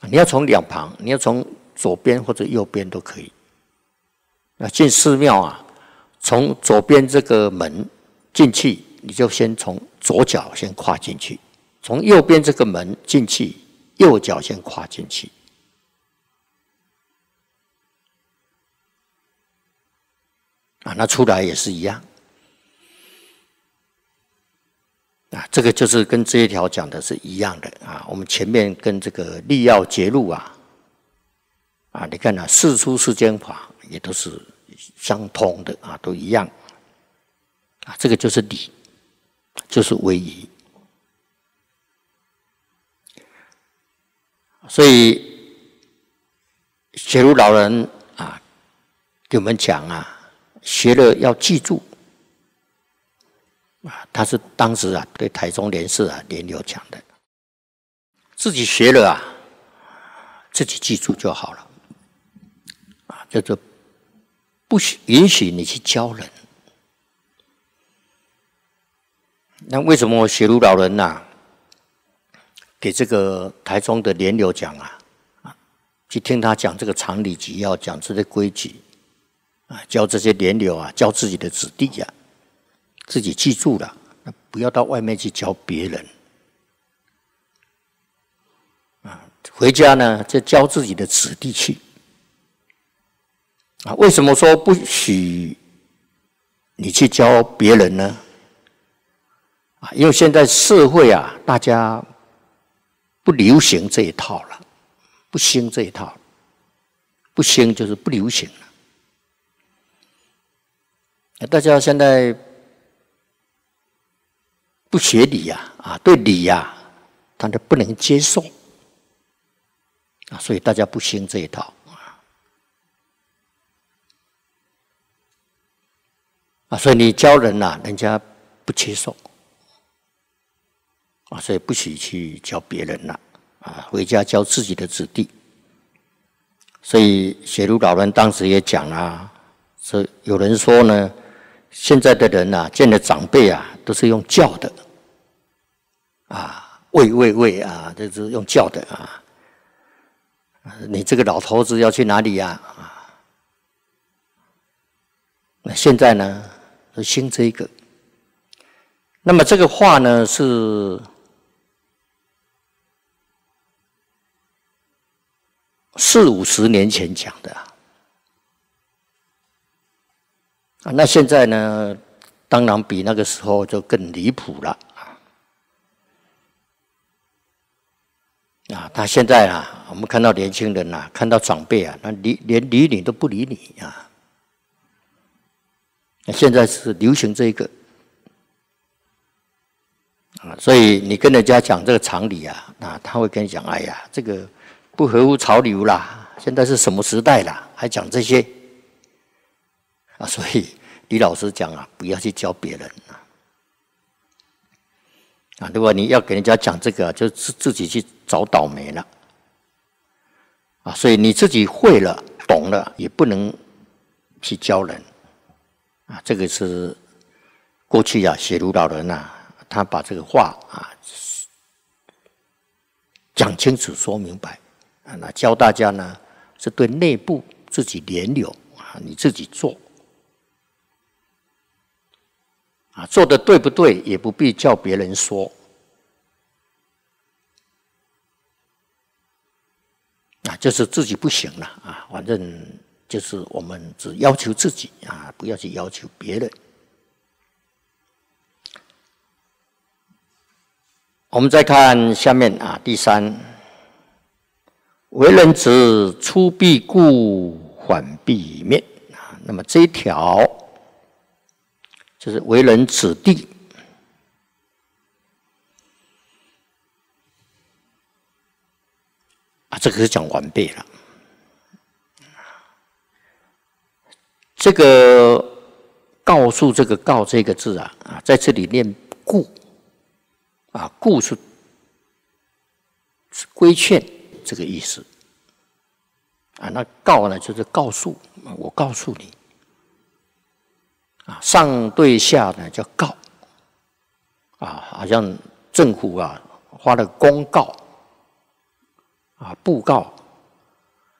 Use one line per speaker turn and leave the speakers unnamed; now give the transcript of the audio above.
你要从两旁，你要从左边或者右边都可以。那进寺庙啊，从左边这个门进去，你就先从左脚先跨进去；从右边这个门进去，右脚先跨进去。那出来也是一样。这个就是跟这一条讲的是一样的啊。我们前面跟这个立要结路你看世出世间法也都是相通的都一样这个就是理，就是唯一。所以学儒老人给我们讲学了要记住他是当时对台中莲寺莲流讲的，自己学了自己记住就好了叫做不允许你去教人。那为什么学儒老人给这个台中的莲流讲去听他讲这个常理纪要，讲这些规矩教这些莲流教自己的子弟自己记住了，不要到外面去教别人回家呢就教自己的子弟去为什么说不许你去教别人呢？因为现在社会大家不流行这一套了，不兴这一套，不兴就是不流行了。大家现在不学理对理他就不能接受所以大家不兴这一套所以你教人人家不接受所以不许去教别人了回家教自己的子弟。所以学儒老人当时也讲说有人说呢，现在的人见了长辈都是用叫的喂就是用叫的你这个老头子要去哪里那现在呢是兴这个。那么这个话呢是40-50年前讲的那现在呢当然比那个时候就更离谱了他现在我们看到年轻人看到长辈那连理你都不理你现在是流行这个所以你跟人家讲这个常理他会跟你讲哎呀这个不合乎潮流啦，现在是什么时代啦，还讲这些所以李老师讲不要去教别人如果你要给人家讲这个就自己去找倒霉了所以你自己会了懂了也不能去教人这个是过去学儒老人他把这个话讲清楚说明白那教大家呢是对内部自己研究你自己做做的对不对也不必叫别人说就是自己不行了反正就是我们只要求自己不要去要求别人。我们再看下面第3，为人子出必固，缓必灭那么这一条就是为人子弟这个是讲完备了。这个告诉这个告这个字在这里念固固是规劝这个意思那告呢就是告诉我告诉你上对下呢叫告好像政府发了公告布告